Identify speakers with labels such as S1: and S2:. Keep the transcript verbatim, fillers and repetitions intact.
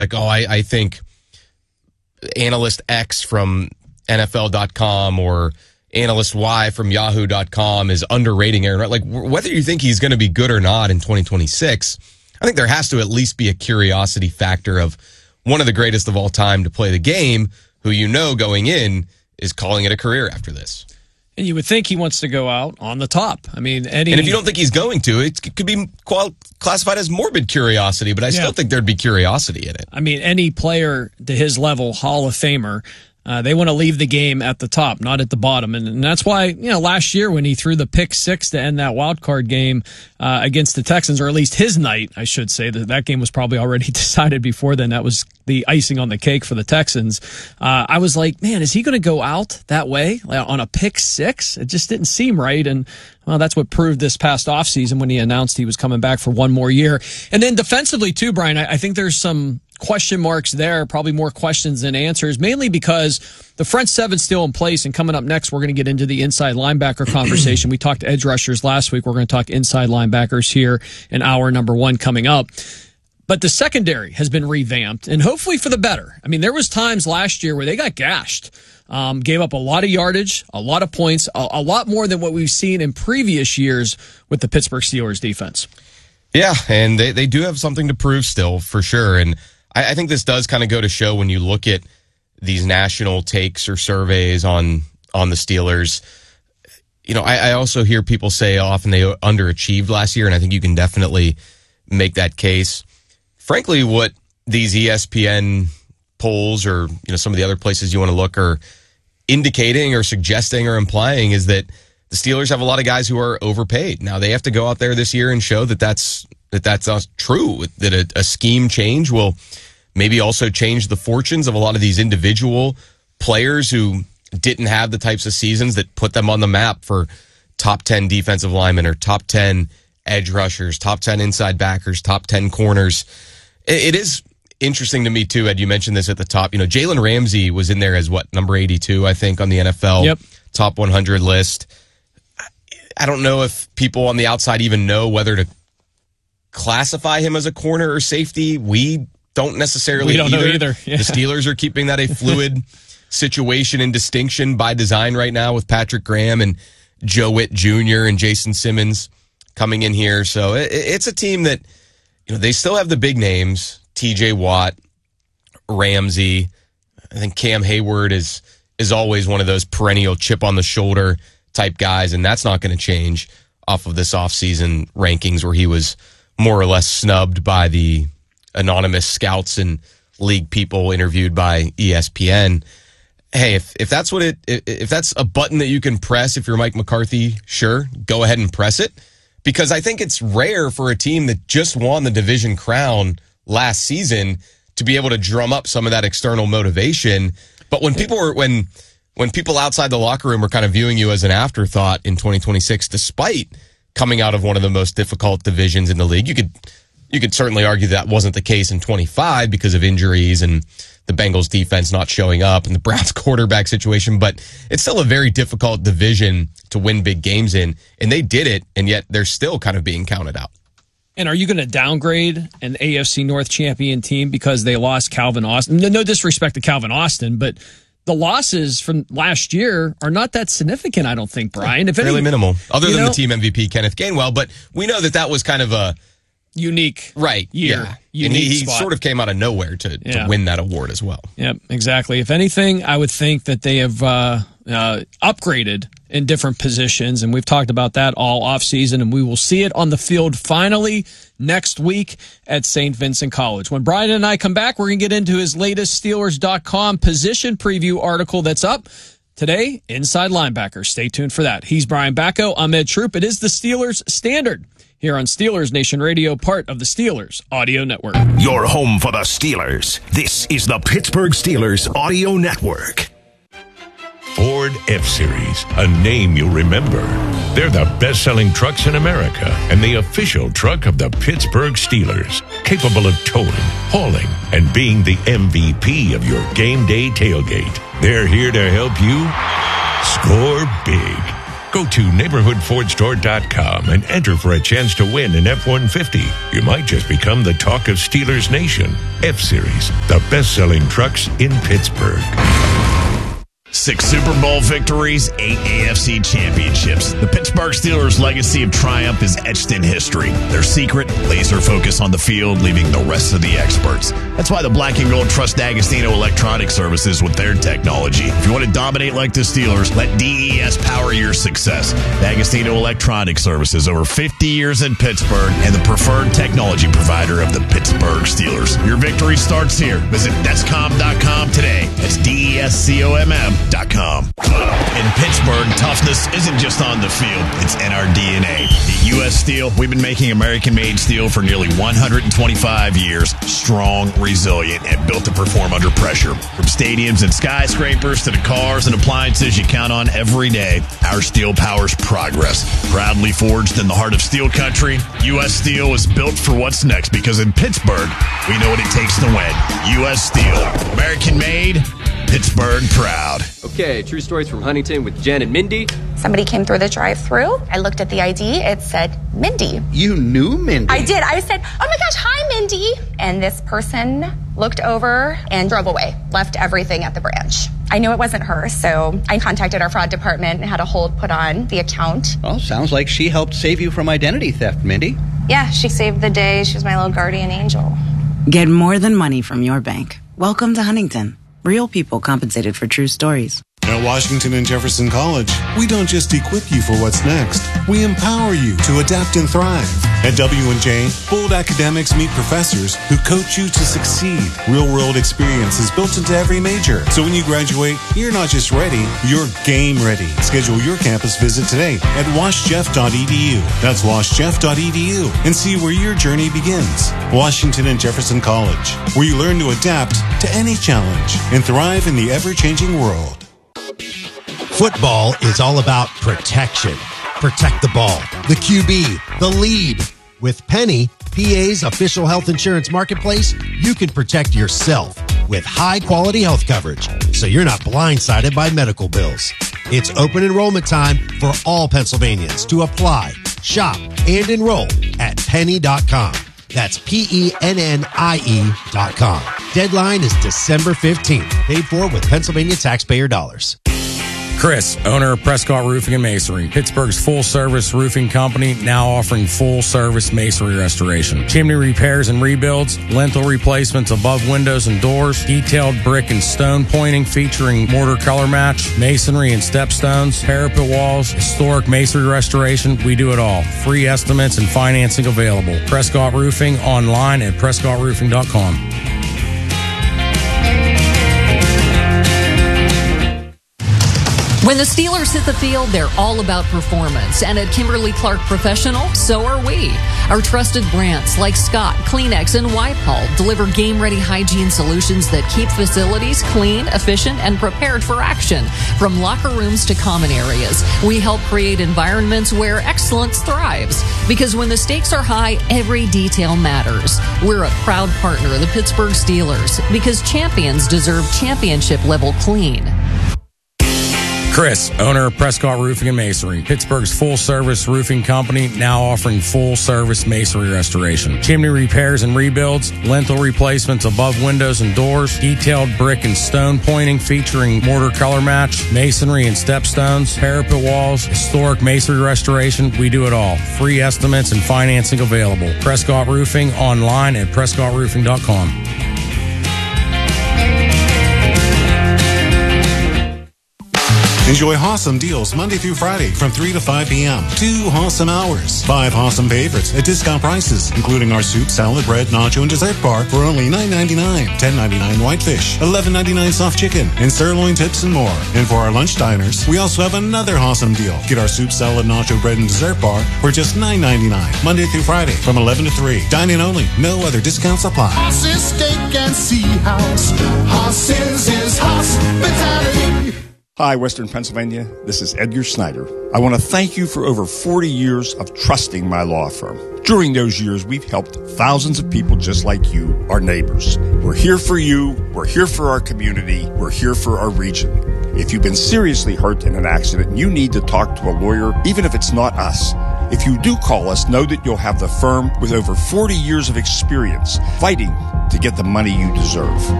S1: Like, oh, I, I think analyst X from N F L dot com or analyst Y from Yahoo dot com is underrating Aaron Rodgers. Like, whether you think he's going to be good or not in twenty twenty-six, I think there has to at least be a curiosity factor of one of the greatest of all time to play the game, who you know going in is calling it a career after this.
S2: And you would think he wants to go out on the top. I mean, Eddie.
S1: And if you don't think he's going to, it could be qual- classified as morbid curiosity, but I still yeah. think there'd be curiosity in it.
S2: I mean, any player to his level, Hall of Famer, Uh, they want to leave the game at the top, not at the bottom. And, and that's why, you know, last year when he threw the pick six to end that wild card game uh, against the Texans, or at least his night, I should say, that that game was probably already decided before then. That was the icing on the cake for the Texans. Uh, I was like, man, is he going to go out that way, like, on a pick six? It just didn't seem right. And well, that's what proved this past offseason when he announced he was coming back for one more year. And then defensively too, Brian, I, I think there's some question marks there, probably more questions than answers, mainly because the front seven's still in place. And coming up next, we're going to get into the inside linebacker conversation. We talked edge rushers last week. We're going to talk inside linebackers here in hour number one coming up. But the secondary has been revamped, and hopefully for the better. I mean, there was times last year where they got gashed, um, gave up a lot of yardage, a lot of points, a, a lot more than what we've seen in previous years with the Pittsburgh Steelers defense.
S1: Yeah, and they, they do have something to prove still, for sure. And I think this does kind of go to show when you look at these national takes or surveys on on the Steelers. You know, I, I also hear people say often they underachieved last year, and I think you can definitely make that case. Frankly, what these E S P N polls or, you know, some of the other places you want to look are indicating or suggesting or implying is that the Steelers have a lot of guys who are overpaid. Now, they have to go out there this year and show that that's that that's not true, that a, a scheme change will maybe also change the fortunes of a lot of these individual players who didn't have the types of seasons that put them on the map for top ten defensive linemen or top ten edge rushers, top ten inside backers, top ten corners. It, it is interesting to me, too, Ed, you mentioned this at the top. You know, Jalen Ramsey was in there as, what, number eighty-two, I think, on the N F L
S2: yep.
S1: top one hundred list. I don't know if people on the outside even know whether to classify him as a corner or safety. We don't necessarily
S2: we don't
S1: either.
S2: know either. Yeah.
S1: The Steelers are keeping that a fluid situation and distinction by design right now with Patrick Graham and Joe Witt Junior and Jason Simmons coming in here. So it, it's a team that, you know, they still have the big names, T J Watt, Ramsey. I think Cam Hayward is is always one of those perennial chip on the shoulder type guys, and that's not going to change off of this offseason rankings where he was more or less snubbed by the anonymous scouts and league people interviewed by E S P N. Hey, if, if that's what it, if that's a button that you can press, if you're Mike McCarthy, sure, go ahead and press it. Because I think it's rare for a team that just won the division crown last season to be able to drum up some of that external motivation. But when people were, when, when people outside the locker room are kind of viewing you as an afterthought in twenty twenty-six, despite coming out of one of the most difficult divisions in the league, you could, you could certainly argue that wasn't the case in twenty-five because of injuries and the Bengals defense not showing up and the Browns quarterback situation, but it's still a very difficult division to win big games in, and they did it, and yet they're still kind of being counted out.
S2: And are you going to downgrade an A F C North champion team because they lost Calvin Austin? No, no disrespect to Calvin Austin, but the losses from last year are not that significant, I don't think, Brian. If
S1: Fairly
S2: any,
S1: minimal, other than
S2: know,
S1: the team M V P, Kenneth Gainwell, but we know that that was kind of a
S2: unique
S1: right
S2: year.
S1: Yeah.
S2: Unique
S1: and he, he
S2: spot.
S1: sort of came out of nowhere to,
S2: yeah.
S1: to win that award as well.
S2: Yep, exactly. If anything, I would think that they have uh, uh, upgraded in different positions, and we've talked about that all offseason, and we will see it on the field finally next week at Saint Vincent College. When Brian and I come back, we're going to get into his latest Steelers dot com position preview article that's up today, Inside Linebacker. Stay tuned for that. He's Brian Bacco. I'm Ed Troop. It is the Steelers Standard here on Steelers Nation Radio, part of the Steelers Audio Network.
S3: Your home for the Steelers. This is the Pittsburgh Steelers Audio Network.
S4: Ford F-Series, a name you'll remember. They're the best-selling trucks in America and the official truck of the Pittsburgh Steelers, capable of towing, hauling, and being the M V P of your game day tailgate. They're here to help you score big. Go to neighborhood ford store dot com and enter for a chance to win an F one fifty. You might just become the talk of Steelers Nation. F-Series, the best-selling trucks in Pittsburgh.
S5: Six Super Bowl victories, eight A F C championships. The Pittsburgh Steelers' legacy of triumph is etched in history. Their secret, laser focus on the field, leaving the rest of the experts. That's why the Black and Gold trust D'Agostino Electronic Services with their technology. If you want to dominate like the Steelers, let D E S power your success. D'Agostino Electronic Services, over fifty years in Pittsburgh, and the preferred technology provider of the Pittsburgh Steelers. Your victory starts here. Visit Descom dot com today. That's D E S C O M M. Com. In Pittsburgh, toughness isn't just on the field, it's in our D N A. At U S Steel, we've been making American-made steel for nearly one hundred twenty-five years, strong, resilient, and built to perform under pressure. From stadiums and skyscrapers to the cars and appliances you count on every day, our steel powers progress. Proudly forged in the heart of steel country, U S Steel is built for what's next, because in Pittsburgh, we know what it takes to win. U S Steel, American-made, Pittsburgh proud.
S6: Okay, true stories from Huntington with Jen and Mindy.
S7: Somebody came through the drive-thru. I looked at the I D. It said Mindy.
S8: You knew Mindy?
S7: I did. I said, oh my gosh, hi, Mindy. And this person looked over and drove away, left everything at the branch. I knew it wasn't her, so I contacted our fraud department and had a hold put on the account.
S8: Well, sounds like she helped save you from identity theft, Mindy.
S7: Yeah, she saved the day. She was my little guardian angel.
S9: Get more than money from your bank. Welcome to Huntington. Real people compensated for true stories.
S10: At Washington and Jefferson College, we don't just equip you for what's next. We empower you to adapt and thrive. At W and J, bold academics meet professors who coach you to succeed. Real-world experience is built into every major. So when you graduate, you're not just ready, you're game ready. Schedule your campus visit today at wash jeff dot e d u. That's wash jeff dot e d u and see where your journey begins. Washington and Jefferson College, where you learn to adapt to any challenge and thrive in the ever-changing world.
S11: Football is all about protection. Protect the ball, the Q B, the lead. With Penny, P A's official health insurance marketplace, you can protect yourself with high-quality health coverage, so you're not blindsided by medical bills. It's open enrollment time for all Pennsylvanians to apply, shop, and enroll at penny dot com. That's P E N N I E dot com. Deadline is December fifteenth. Paid for with Pennsylvania taxpayer dollars.
S12: Chris, owner of Prescott Roofing and Masonry, Pittsburgh's full-service roofing company, now offering full-service masonry restoration, chimney repairs and rebuilds, lintel replacements above windows and doors, detailed brick and stone pointing featuring mortar color match, masonry and stepstones, parapet walls, historic masonry restoration. We do it all. Free estimates and financing available. Prescott Roofing, online at prescott roofing dot com.
S13: When the Steelers hit the field, they're all about performance. And at Kimberly Clark Professional, so are we. Our trusted brands like Scott, Kleenex, and Wipe-All deliver game-ready hygiene solutions that keep facilities clean, efficient, and prepared for action. From locker rooms to common areas, we help create environments where excellence thrives. Because when the stakes are high, every detail matters. We're a proud partner of the Pittsburgh Steelers because champions deserve championship-level clean.
S12: Chris, owner of Prescott Roofing and Masonry, Pittsburgh's full-service roofing company, now offering full-service masonry restoration, chimney repairs and rebuilds, lintel replacements above windows and doors, detailed brick and stone pointing featuring mortar color match, masonry and stepstones, parapet walls, historic masonry restoration. We do it all. Free estimates and financing available. Prescott Roofing, online at prescott roofing dot com.
S10: Enjoy awesome deals Monday through Friday from three to five p.m. Two awesome hours. Five awesome favorites at discount prices, including our soup, salad, bread, nacho, and dessert bar for only nine ninety-nine, ten ninety-nine whitefish, eleven ninety-nine soft chicken, and sirloin tips and more. And for our lunch diners, we also have another awesome deal. Get our soup, salad, nacho, bread, and dessert bar for just nine ninety-nine, Monday through Friday from eleven to three. Dine-in only. No other discounts apply.
S14: Horses, steak, and sea house. Horses is hospitality.
S15: Hi, Western Pennsylvania. This is Edgar Snyder. I want to thank you for over forty years of trusting my law firm. During those years, we've helped thousands of people just like you, our neighbors. We're here for you. We're here for our community. We're here for our region. If you've been seriously hurt in an accident and you need to talk to a lawyer, even if it's not us, if you do call us, know that you'll have the firm with over forty years of experience fighting to get the money you deserve.